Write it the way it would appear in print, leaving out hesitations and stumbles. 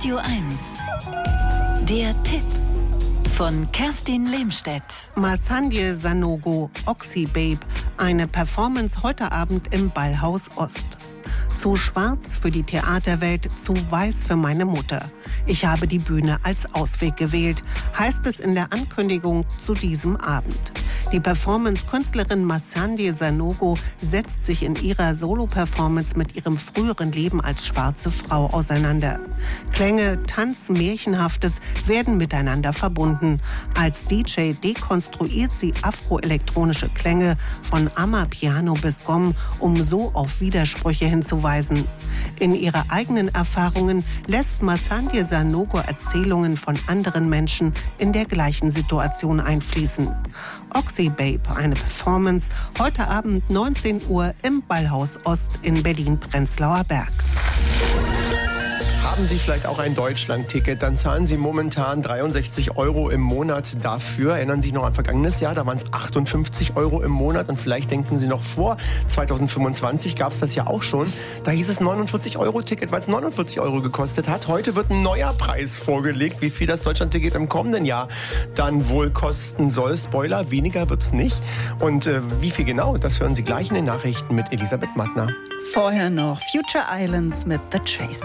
Radio 1. Der Tipp von Kerstin Lehmstedt. Masandhye Sanogo, Oxybabe, eine Performance heute Abend im Ballhaus Ost. Zu schwarz für die Theaterwelt, zu weiß für meine Mutter. Ich habe die Bühne als Ausweg gewählt, heißt es in der Ankündigung zu diesem Abend. Die Performance-Künstlerin Masandhye Sanogo setzt sich in ihrer Solo-Performance mit ihrem früheren Leben als schwarze Frau auseinander. Klänge, Tanz, Märchenhaftes werden miteinander verbunden. Als DJ dekonstruiert sie afroelektronische Klänge von Amapiano bis Gom, um so auf Widersprüche hinzuweisen. In ihre eigenen Erfahrungen lässt Masandhye Sanogo Erzählungen von anderen Menschen in der gleichen Situation einfließen. Oxybabe, eine Performance, heute Abend 19 Uhr im Ballhaus Ost in Berlin-Prenzlauer Berg. Haben Sie vielleicht auch ein Deutschland-Ticket, dann zahlen Sie momentan 63 € im Monat dafür. Erinnern Sie sich noch an vergangenes Jahr, da waren es 58 € im Monat. Und vielleicht denken Sie noch, vor 2025 gab es das ja auch schon. Da hieß es 49-Euro-Ticket, weil es 49 € gekostet hat. Heute wird ein neuer Preis vorgelegt, wie viel das Deutschland-Ticket im kommenden Jahr dann wohl kosten soll. Spoiler, weniger wird es nicht. Und wie viel genau, das hören Sie gleich in den Nachrichten mit Elisabeth Mattner. Vorher noch Future Islands mit The Chase.